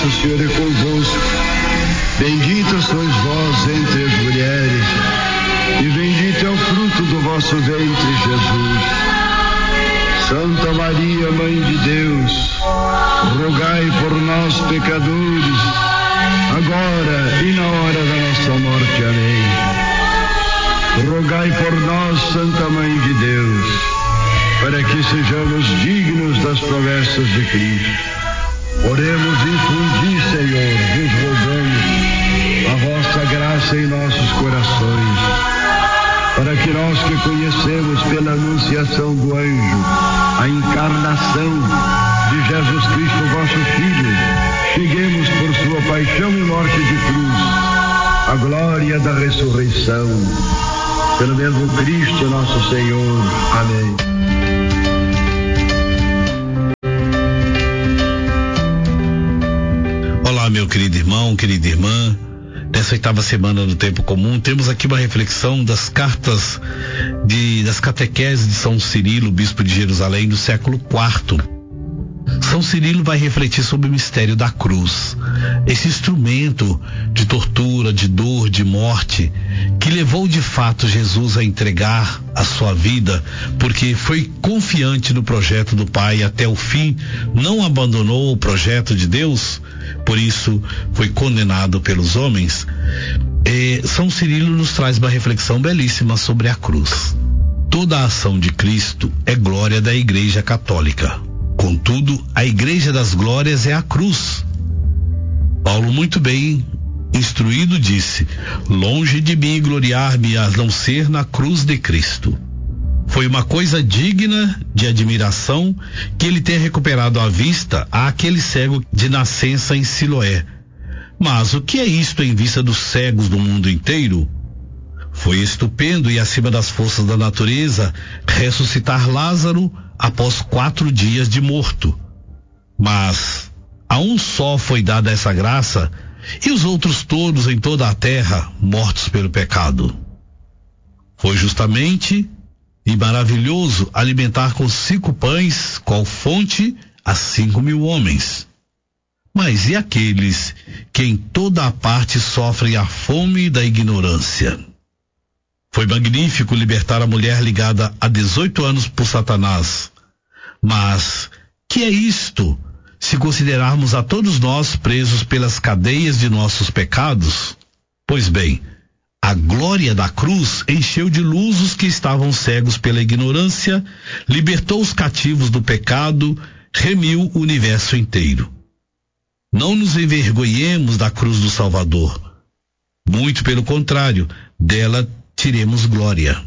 o Senhor é convosco. Bendita sois vós entre as mulheres, e bendito é o fruto do vosso ventre, Jesus. Santa Maria, Mãe de Deus, rogai por nós, pecadores, agora e na hora da nossa morte. Amém. Rogai por nós, Santa Mãe de Deus, para que sejamos dignos das promessas de Cristo. Oremos, infundi, Senhor, vos rogamos a vossa graça em nossos corações, para que nós que conhecemos pela anunciação do anjo a encarnação de Jesus Cristo, vosso Filho, cheguemos por sua paixão e morte de cruz à glória da ressurreição. Pelo mesmo Cristo nosso Senhor. Amém. Olá, meu querido irmão, querida irmã. Nessa 8ª semana do Tempo Comum, temos aqui uma reflexão das cartas das catequeses de São Cirilo, bispo de Jerusalém, do século IV. São Cirilo vai refletir sobre o mistério da cruz, esse instrumento de tortura, de dor, de morte, que levou de fato Jesus a entregar a sua vida, porque foi confiante no projeto do Pai até o fim, não abandonou o projeto de Deus, por isso foi condenado pelos homens. São Cirilo nos traz uma reflexão belíssima sobre a cruz. Toda a ação de Cristo é glória da Igreja Católica. Contudo, a Igreja das Glórias é a cruz. Paulo, muito bem instruído, disse: longe de mim gloriar-me a não ser na cruz de Cristo. Foi uma coisa digna de admiração que ele tenha recuperado a vista àquele cego de nascença em Siloé. Mas o que é isto em vista dos cegos do mundo inteiro? Foi estupendo e acima das forças da natureza ressuscitar Lázaro após 4 dias de morto. Mas a um só foi dada essa graça, e os outros todos em toda a terra mortos pelo pecado. Foi justamente e maravilhoso alimentar com 5 pães, qual fonte, a 5.000 homens. Mas e aqueles que em toda a parte sofrem a fome da ignorância? Foi magnífico libertar a mulher ligada há 18 anos por Satanás. Mas que é isto, se considerarmos a todos nós presos pelas cadeias de nossos pecados? Pois bem, a glória da cruz encheu de luz os que estavam cegos pela ignorância, libertou os cativos do pecado, remiu o universo inteiro. Não nos envergonhemos da cruz do Salvador. Muito pelo contrário, dela tiremos glória.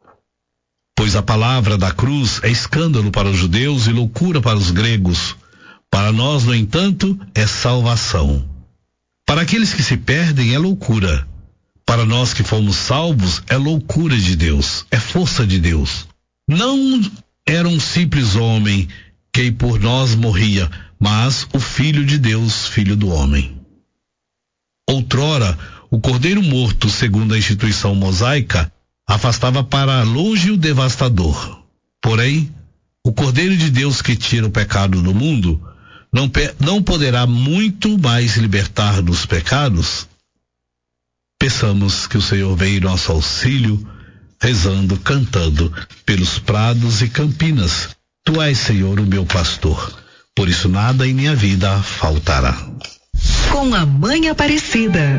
Pois a palavra da cruz é escândalo para os judeus e loucura para os gregos. Para nós, no entanto, é salvação. Para aqueles que se perdem é loucura. Para nós que fomos salvos é loucura de Deus, é força de Deus. Não era um simples homem que por nós morria, mas o Filho de Deus, Filho do homem. Outrora, o cordeiro morto, segundo a instituição mosaica, afastava para longe o devastador. Porém, o Cordeiro de Deus que tira o pecado do mundo não poderá muito mais libertar dos pecados? Peçamos que o Senhor venha em nosso auxílio, rezando, cantando pelos prados e campinas. Tu és, Senhor, o meu pastor, por isso nada em minha vida faltará. Com a Mãe Aparecida.